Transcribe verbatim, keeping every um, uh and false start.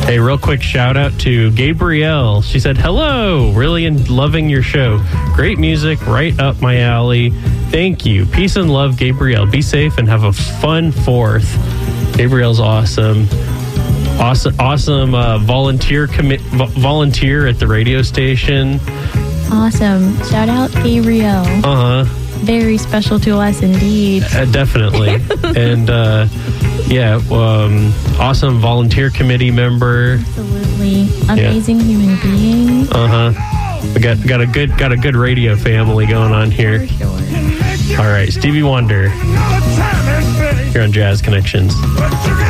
Hey, real quick shout out to Gabrielle. She said, hello, really in- loving your show. Great music, right up my alley. Thank you. Peace and love, Gabrielle. Be safe and have a fun fourth. Gabrielle's awesome. Awesome, awesome uh, volunteer commi- vo- volunteer at the radio station. Awesome. Shout out Gabrielle. Uh-huh. Very special to us indeed. Uh, definitely. and uh, yeah, um, awesome volunteer committee member. Absolutely. Amazing yeah. human being. Uh-huh. We got got a good got a good radio family going on here. For sure. All right, Stevie Wonder. Here on Jazz Connections.